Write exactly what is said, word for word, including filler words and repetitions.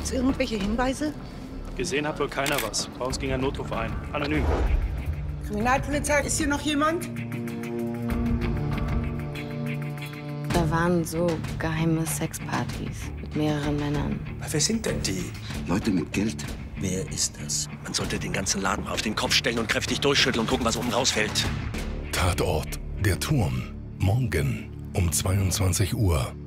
Gibt's irgendwelche Hinweise? Gesehen hat wohl keiner was. Bei uns ging ein Notruf ein. Anonym. Kriminalpolizei, ist hier noch jemand? Da waren so geheime Sexpartys mit mehreren Männern. Wer sind denn die? Leute mit Geld. Wer ist das? Man sollte den ganzen Laden mal auf den Kopf stellen und kräftig durchschütteln und gucken, was oben rausfällt. Tatort, der Turm. Morgen um zweiundzwanzig Uhr.